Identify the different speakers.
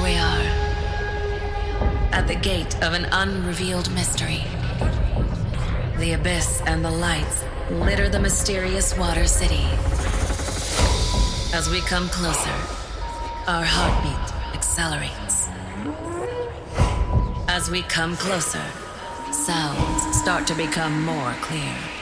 Speaker 1: we are, at the gate of an unrevealed mystery. The abyss and the lights litter the mysterious water city. As we come closer, our heartbeat accelerates. As we come closer, sounds start to become more clear.